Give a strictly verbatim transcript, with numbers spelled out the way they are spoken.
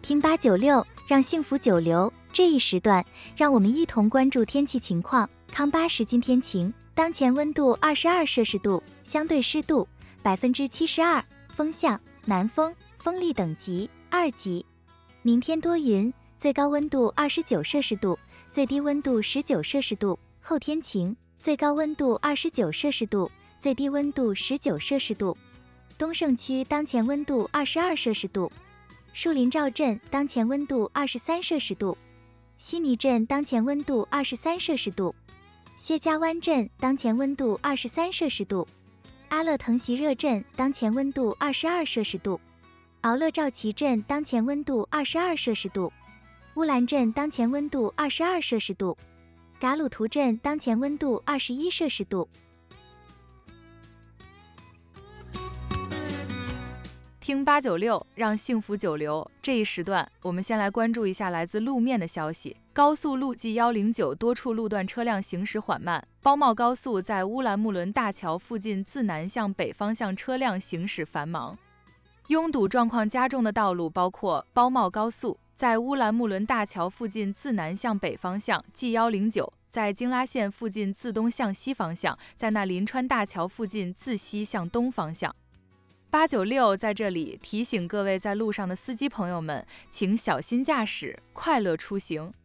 听八九六，让幸福久留。这一时段，让我们一同关注天气情况。康巴时今天晴，当前温度二十二摄氏度，相对湿度百分之七十二，风向南风，风力等级二级。明天多云，最高温度二十九摄氏度，最低温度十九摄氏度。后天晴，最高温度二十九摄氏度，最低温度十九摄氏度。东胜区当前温度二十二摄氏度，树林赵镇当前温度二十三摄氏度，悉尼镇当前温度二十三摄氏度，薛家湾镇当前温度二十三摄氏度，阿勒腾席热镇当前温度二十二摄氏度，敖勒赵旗镇当前温度二十二摄氏度，乌兰镇当前温度二十二摄氏度，嘎鲁图镇当前温度二十一摄氏度。 听八九六，让幸福久留。这一时段，我们先来关注一下来自路面的消息。高速路 G 一零九多处路段车辆行驶缓慢，包茂高速在乌兰木伦大桥附近自南向北方向车辆行驶繁忙。拥堵状况加重的道路包括包茂高速在乌兰木伦大桥附近自南向北方向 G 一零九，在京拉线附近自东向西方向，在那临川大桥附近自西向东方向。八九六在这里提醒各位在路上的司机朋友们，请小心驾驶，快乐出行。